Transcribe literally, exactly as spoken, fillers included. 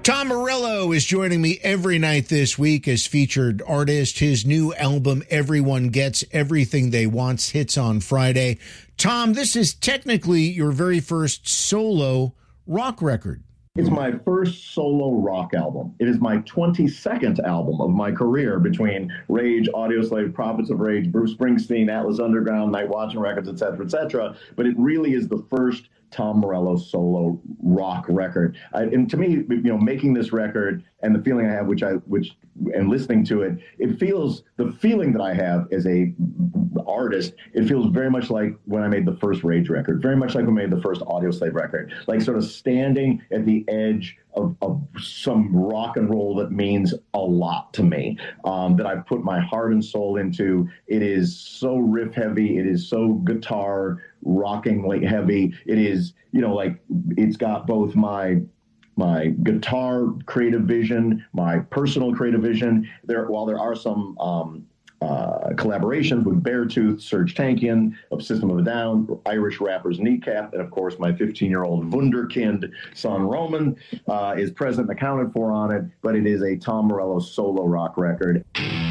Tom Morello is joining me every night this week as featured artist. His new album, Everyone Gets Everything They Want, hits on Friday. Tom, this is technically your very first solo rock record. It's my first solo rock album. It is my twenty-second album of my career between Rage, Audioslave, Prophets of Rage, Bruce Springsteen, Atlas Underground, Night Watchman Records, et cetera, et cetera. But it really is the first Tom Morello solo rock record. I, and to me, you know, making this record and the feeling I have, which I, which, and listening to it, it feels, the feeling that I have as a artist, it feels very much like when I made the first Rage record, very much like when I made the first Audioslave record, like sort of standing at the edge of, of some rock and roll that means a lot to me, um, that I've put my heart and soul into. It is so riff heavy. It is so guitar rockingly heavy. It is, you know, like it's got both my my guitar creative vision, my personal creative vision. There, while there are some um, uh, collaborations with Beartooth, Serj Tankian of System of a Down, Irish rappers Kneecap, and of course my fifteen-year-old wunderkind son Roman uh, is present and accounted for on it. But it is a Tom Morello solo rock record.